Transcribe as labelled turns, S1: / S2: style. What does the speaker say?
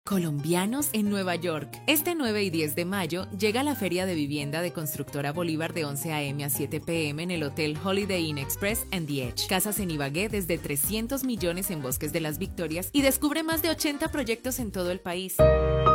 S1: Colombianos en Nueva York. Este 9 y 10 de mayo llega la Feria de Vivienda de Constructora Bolívar de 11 a.m. a 7 p.m. en el Hotel Holiday Inn Express and The Edge. Casas en Ibagué desde 300 millones en Bosques de las Victorias y descubre más de 80 proyectos en todo el país.